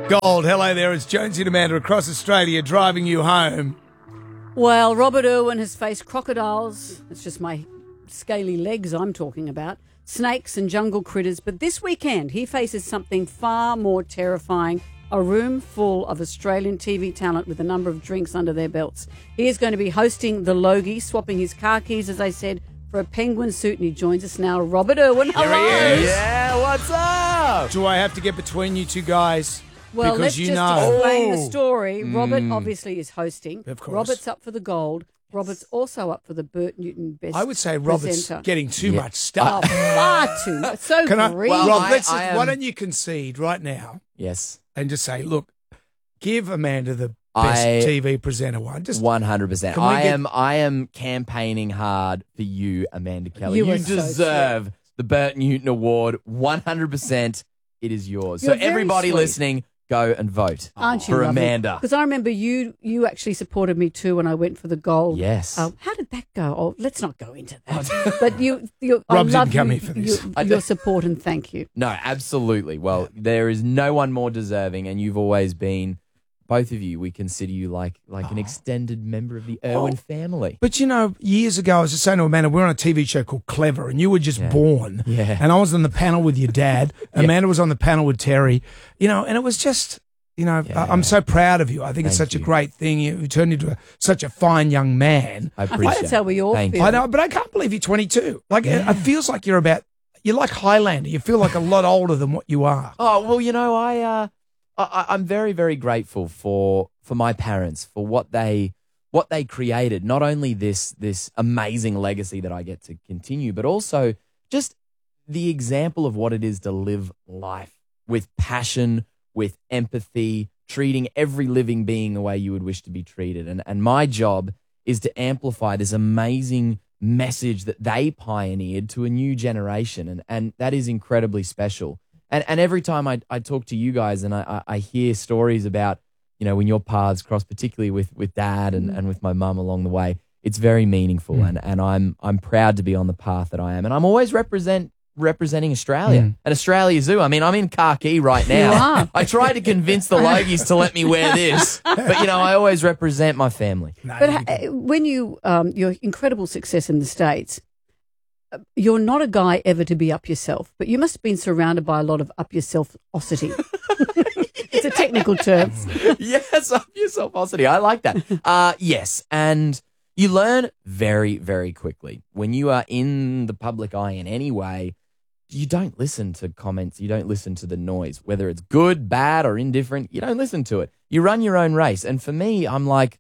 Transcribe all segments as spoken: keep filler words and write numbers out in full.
Gold, hello there. It's Jonesy and Amanda across Australia driving you home. Well, Robert Irwin has faced crocodiles. It's just my scaly legs I'm talking about. Snakes and jungle critters. But this weekend, he faces something far more terrifying. A room full of Australian T V talent with a number of drinks under their belts. He is going to be hosting the Logie, swapping his car keys, as I said, for a penguin suit. And he joins us now. Robert Irwin, hello. Here he is. Yeah, what's up? Do I have to get between you two guys? Well, because let's you just know. explain the Oh. story. Robert obviously is hosting. Of course. Robert's up for the gold. Robert's also up for the Bert Newton Best I would say Robert's presenter. getting too Yeah. much Oh, stuff. far too much. So Can I, greedy. Well, Rob, I- let's I just, why am- don't you concede right now Yes, and just say, look, give Amanda the best I- T V presenter one. Just one hundred percent. Can we I get- am. I am campaigning hard for you, Amanda Kelly. You You, are so deserve the Bert Newton Award. One hundred percent. It is yours. You're so very everybody sweet. listening, go and vote Aren't you for lovely? Amanda. Because I remember you you actually supported me too when I went for the gold. Yes. Oh, how did that go? Oh, let's not go into that. But you, you Rob I didn't love come you, here for this. you- I your did- support and thank you. No, absolutely. Well, there is no one more deserving, and you've always been. Both of you, we consider you like like an extended member of the Irwin family. But, you know, years ago, I was just saying to Amanda, we were on a T V show called Clever, and you were just Yeah. born. Yeah. And I was on the panel with your dad. Amanda was on the panel with Terry. You know, and it was just, you know, Yeah. I- I'm so proud of you. I think it's Thank such a you. great thing. You you turned into a, such a fine young man. I appreciate. That's how we all Thank feel. you. I know, but I can't believe you're twenty-two. Like, it, it feels like you're about, you're like Highlander. You feel like a lot older than what you are. Oh well, you know, I, uh, I I'm very very grateful for for my parents for what they what they created. Not only this this amazing legacy that I get to continue, but also just the example of what it is to live life with passion, with empathy, treating every living being the way you would wish to be treated. And and my job is to amplify this amazing message that they pioneered to a new generation, and and that is incredibly special. And and every time I I talk to you guys and I I I hear stories about, you know, when your paths cross, particularly with with dad and, and with my mum along the way, it's very meaningful, Mm. and and I'm I'm proud to be on the path that I am, and I'm always represent representing Australia Mm. and Australia Zoo. I mean, I'm in khaki right now. You are. I tried to convince the Logies to let me wear this, but you know, I always represent my family. No, But you- ha- when you, um, your incredible success in the States, uh, you're not a guy ever to be up yourself, but you must have been surrounded by a lot of up yourself-osity. It's a technical term. Yes, up yourself-osity. I like that. Uh, yes, and you learn very, very quickly. When you are in the public eye in any way, you don't listen to comments. You don't listen to the noise, whether it's good, bad, or indifferent. You don't listen to it. You run your own race. And for me, I'm like,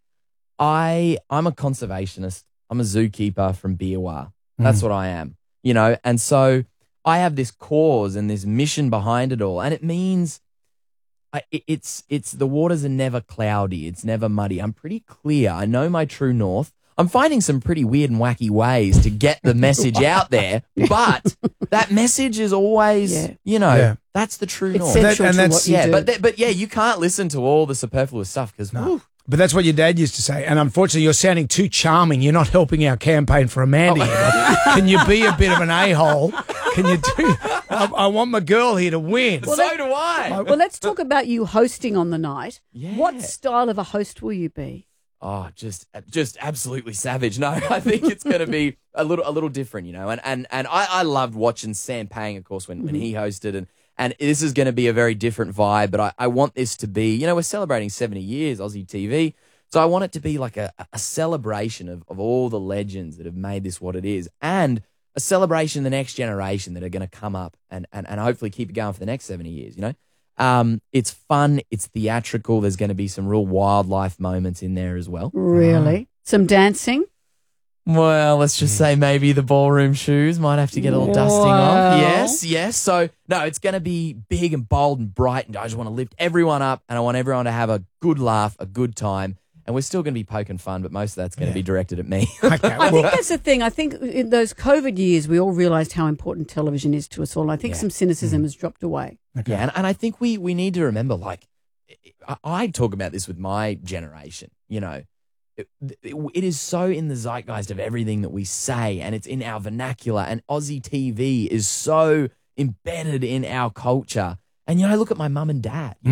I, I'm a conservationist. I'm a zookeeper from Biawar. That's what I am, you know? And so I have this cause and this mission behind it all. And it means I, it- it's it's the waters are never cloudy. It's never muddy. I'm pretty clear. I know my true north. I'm finding some pretty weird and wacky ways to get the message out there, but that message is always, Yeah. you know, Yeah. that's the true It's north. central and to that's- what you yeah, do. but th- but yeah, you can't listen to all the superfluous stuff because But that's what your dad used to say. And unfortunately, you're sounding too charming. You're not helping our campaign for Amanda. here. Like, can you be a bit of an a-hole? Can you do? I, I want my girl here to win. so do I. well, let's talk about you hosting on the night. Yeah. What style of a host will you be? Oh, just just absolutely savage. No, I think it's going to be a little a little different, you know. And and and I, I loved watching Sam Pang, of course, when, when he hosted, and and this is going to be a very different vibe. But I, I want this to be, you know, we're celebrating seventy years Aussie T V, so I want it to be like a, a celebration of of all the legends that have made this what it is, and a celebration of the next generation that are going to come up and and and hopefully keep it going for the next seventy years. You know. Um, it's fun. It's theatrical. There's going to be some real wildlife moments in there as well. Really? Some dancing? Well, let's just say maybe the ballroom shoes might have to get a little dusting Wow. off. Yes, yes. So, no, it's going to be big and bold and bright, and I just want to lift everyone up, and I want everyone to have a good laugh, a good time, and we're still going to be poking fun, but most of that's going to be directed at me. Okay, I well, think that's the thing. I think in those COVID years, we all realised how important television is to us all. I think Yeah. some cynicism has dropped away. Yeah, and, and I think we we need to remember, like, I, I talk about this with my generation, you know, it, it is so in the zeitgeist of everything that we say, and it's in our vernacular, and Aussie T V is so embedded in our culture. And, you know, look at my mum and dad, you Mm. know,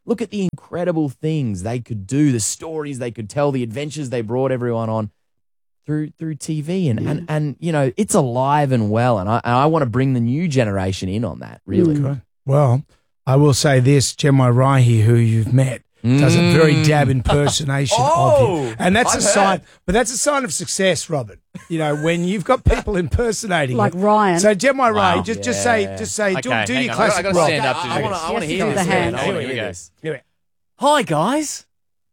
look at the incredible things they could do, the stories they could tell, the adventures they brought everyone on through through T V. And, and, and you know, it's alive and well. And I, and I want to bring the new generation in on that, really. Good. Well, I will say this, Gemma Rahi, who you've met, does a very dab impersonation Oh, of you. And that's I've a sign, heard. but that's a sign of success, Robert. You know, when you've got people impersonating Like you. Ryan. So Gemma Wow. Rahi, just just say, Yeah. just say, do, Okay, do hang your on. classic I gotta Rob. stand up to I, do want to this. I want to Yes, hear with this. the man. hand. I want to Here we hear go. this. Do it. Hi, guys.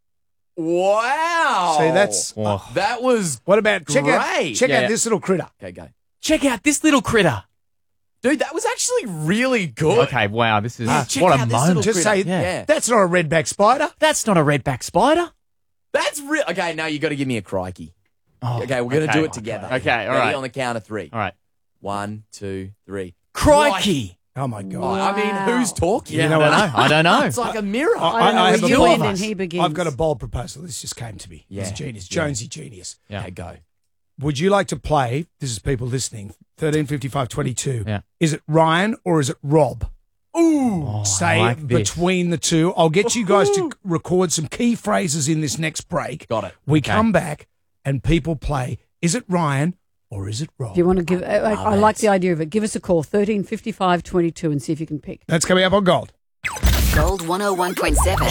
Wow. See, that's Oh. That was what about check out Great. check Yeah, out yeah. this little critter. okay. Go, Check out this little critter. dude. That was actually really good. Okay, wow, this is Ah, check what out a this moment. little Just critter. say Yeah. Yeah. that's not a redback spider. That's not a redback spider. That's real. Okay, now you got to give me a crikey. Oh, Okay, we're gonna okay. do it together. Okay, all Ready? right. On the count of three. All right. One, two, three. Crikey. Oh my god. Oh, I mean, Wow. who's talking? Yeah, You know I what? don't know. I don't know. It's like a mirror. I don't know I where have a you bold- end and he begins. I've got a bold proposal. This just came to me. Yeah. It's genius. Yeah. Jonesy genius. Yeah. Okay, go. Would you like to play? This is people listening. thirteen fifty-five twenty-two. Yeah. Is it Ryan or is it Rob? Ooh. Oh, I Say like this. between the two. I'll get you guys to record some key phrases in this next break. Got it. We Okay. come back and people play. Is it Ryan or is it Rob? Do you want to give? I, I, I like it. the idea of it. Give us a call, thirteen fifty-five twenty-two, and see if you can pick. That's coming up on Gold. Gold one oh one point seven.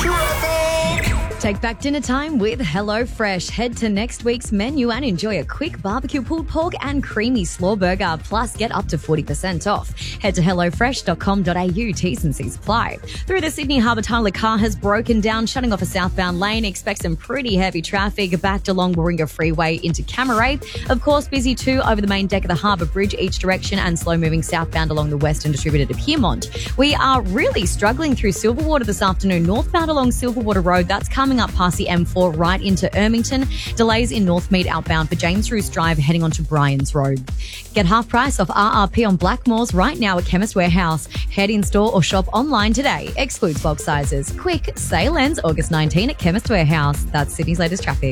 Take back dinner time with HelloFresh. Head to next week's menu and enjoy a quick barbecue pulled pork and creamy slaw burger. Plus, get up to forty percent off. Head to hello fresh dot com dot a u. T's and C's apply. Through the Sydney Harbour Tunnel, a car has broken down, shutting off a southbound lane. Expect some pretty heavy traffic backed along Warringah Freeway into Camaray. Of course, busy too over the main deck of the Harbour Bridge each direction and slow moving southbound along the Western Distributor to Pyrmont. We are really struggling through Silverwater this afternoon. Northbound along Silverwater Road, that's coming up past the M four right into Ermington. Delays in Northmead outbound for James Roos Drive heading onto Bryans Road. Get half price off R R P on Blackmores right now at Chemist Warehouse. Head in store or shop online today. Excludes bulk sizes. Quick, sale ends August nineteenth at Chemist Warehouse. That's Sydney's latest traffic.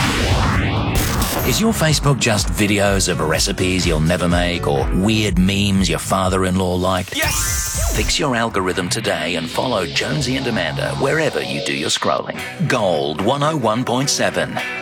Is your Facebook just videos of recipes you'll never make or weird memes your father-in-law liked? Yes! Fix your algorithm today and follow Jonesy and Amanda wherever you do your scrolling. Gold one oh one point seven.